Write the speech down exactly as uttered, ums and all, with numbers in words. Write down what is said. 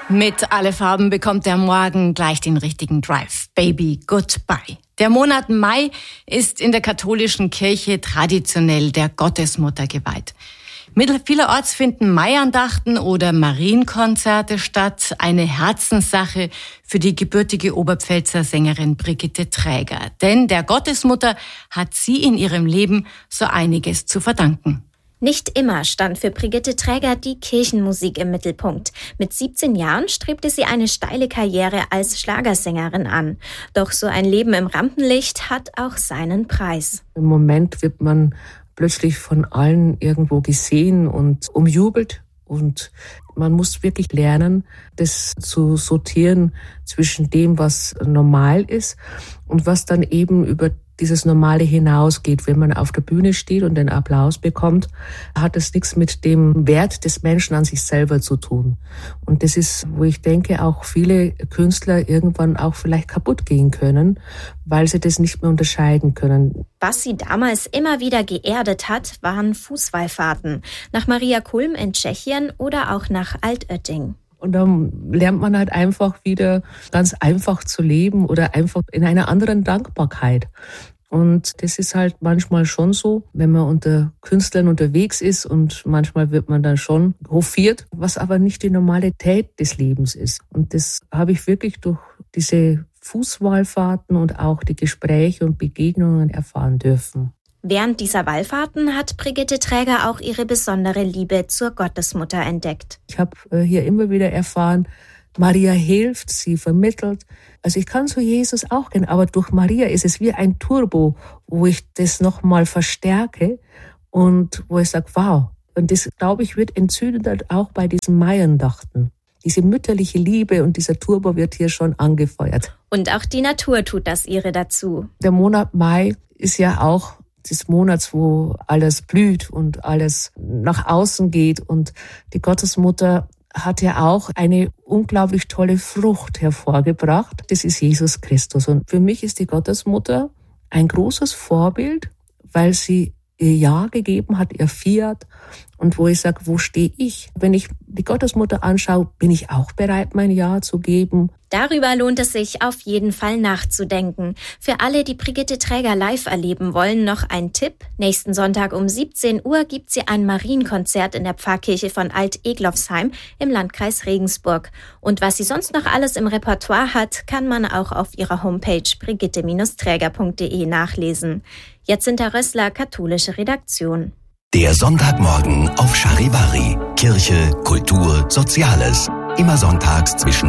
Mit Alle Farben bekommt der Morgen gleich den richtigen Drive. Baby, goodbye. Der Monat Mai ist in der katholischen Kirche traditionell der Gottesmutter geweiht. Vielerorts finden Maiandachten oder Marienkonzerte statt. Eine Herzenssache für die gebürtige Oberpfälzer Sängerin Brigitte Träger. Denn der Gottesmutter hat sie in ihrem Leben so einiges zu verdanken. Nicht immer stand für Brigitte Träger die Kirchenmusik im Mittelpunkt. Mit siebzehn Jahren strebte sie eine steile Karriere als Schlagersängerin an. Doch so ein Leben im Rampenlicht hat auch seinen Preis. Im Moment wird man plötzlich von allen irgendwo gesehen und umjubelt. Und man muss wirklich lernen, das zu sortieren zwischen dem, was normal ist und was dann eben über dieses Normale hinausgeht. Wenn man auf der Bühne steht und den Applaus bekommt, hat es nichts mit dem Wert des Menschen an sich selber zu tun. Und das ist, wo ich denke, auch viele Künstler irgendwann auch vielleicht kaputt gehen können, weil sie das nicht mehr unterscheiden können. Was sie damals immer wieder geerdet hat, waren Fußwallfahrten. Nach Maria Kulm in Tschechien oder auch nach Altötting. Und dann lernt man halt einfach wieder ganz einfach zu leben oder einfach in einer anderen Dankbarkeit. Und das ist halt manchmal schon so, wenn man unter Künstlern unterwegs ist und manchmal wird man dann schon hofiert, was aber nicht die Normalität des Lebens ist. Und das habe ich wirklich durch diese Fußwallfahrten und auch die Gespräche und Begegnungen erfahren dürfen. Während dieser Wallfahrten hat Brigitte Träger auch ihre besondere Liebe zur Gottesmutter entdeckt. Ich habe hier immer wieder erfahren, Maria hilft, sie vermittelt. Also ich kann zu Jesus auch gehen, aber durch Maria ist es wie ein Turbo, wo ich das nochmal verstärke und wo ich sage, wow. Und das, glaube ich, wird entzündet auch bei diesen Maiandachten. Diese mütterliche Liebe und dieser Turbo wird hier schon angefeuert. Und auch die Natur tut das ihre dazu. Der Monat Mai ist ja auch des Monats, wo alles blüht und alles nach außen geht. Und die Gottesmutter hat ja auch eine unglaublich tolle Frucht hervorgebracht. Das ist Jesus Christus. Und für mich ist die Gottesmutter ein großes Vorbild, weil sie ihr Ja gegeben hat, ihr Fiat. Und wo ich sage, wo stehe ich? Wenn ich die Gottesmutter anschaue, bin ich auch bereit, mein Ja zu geben. Darüber lohnt es sich auf jeden Fall nachzudenken. Für alle, die Brigitte Träger live erleben wollen, noch ein Tipp. Nächsten Sonntag um siebzehn Uhr gibt sie ein Marienkonzert in der Pfarrkirche von Alt-Eglofsheim im Landkreis Regensburg. Und was sie sonst noch alles im Repertoire hat, kann man auch auf ihrer Homepage brigitte Träger punkt de nachlesen. Jacinta Rössler, katholische Redaktion. Der Sonntagmorgen auf Charivari. Kirche, Kultur, Soziales. Immer sonntags zwischen